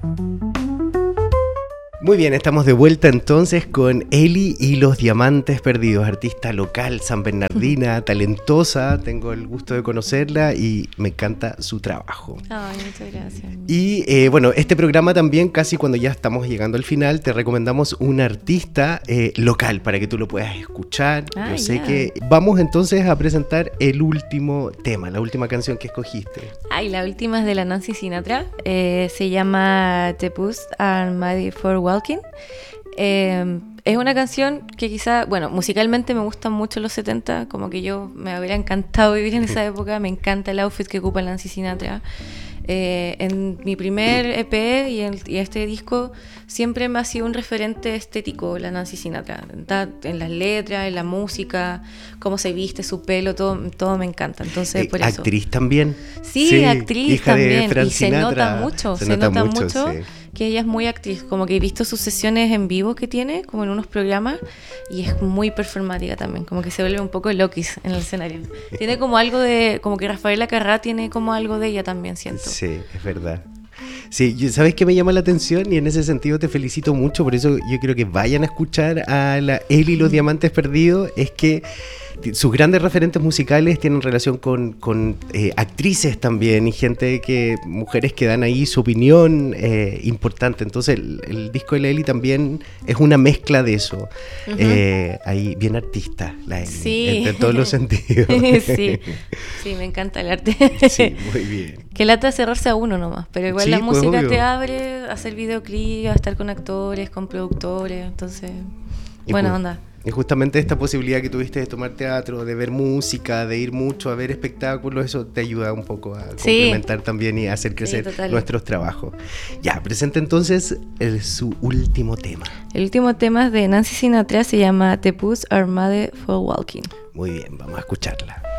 Muy bien, estamos de vuelta entonces con Eli y los Diamantes Perdidos, artista local, sanbernardina, talentosa, tengo el gusto de conocerla y me encanta su trabajo. Ay, muchas gracias. Y bueno, este programa también, casi cuando ya estamos llegando al final, te recomendamos un artista local para que tú lo puedas escuchar. Yo sé que vamos entonces a presentar el último tema, la última canción que escogiste. Ay, la última es de la Nancy Sinatra, se llama The Boots Are Made for Walking. Es una canción que quizá, bueno, musicalmente me gustan mucho los 70, como que yo me hubiera encantado vivir en esa época, me encanta el outfit que ocupa Nancy Sinatra. En mi primer EP y este disco siempre me ha sido un referente estético la Nancy Sinatra, en las letras, en la música, cómo se viste, su pelo, todo me encanta. Entonces, por eso. ¿Actriz también? Sí, actriz hija también. De Frank y se Sinatra. nota mucho sí. Que ella es muy actriz, como que he visto sus sesiones en vivo que tiene, como en unos programas, y es muy performática también, como que se vuelve un poco loquis en el escenario. Tiene como algo de, como que Rafaela Carrà tiene como algo de ella también, siento. Sí, es verdad. Sí, ¿sabes qué me llama la atención? Y en ese sentido te felicito mucho, por eso yo quiero que vayan a escuchar a la Eli y los Diamantes Perdidos, es que sus grandes referentes musicales tienen relación con actrices también y mujeres que dan ahí su opinión importante. Entonces el disco de la Eli también es una mezcla de eso. Ahí bien artista la Eli, sí. en todos los sentidos. Sí, me encanta el arte. Sí, muy bien. Que lata cerrarse a uno nomás, pero igual sí, la pues, música obvio. te abre a hacer videoclips, a estar con actores, con productores, entonces, buena onda. Y justamente esta posibilidad que tuviste de tomar teatro, de ver música, de ir mucho a ver espectáculos, eso te ayuda un poco a complementar también y a hacer crecer nuestros trabajos. Ya, presenta entonces su último tema. El último tema de Nancy Sinatra se llama The Boots Are Made for Walking. Muy bien, vamos a escucharla.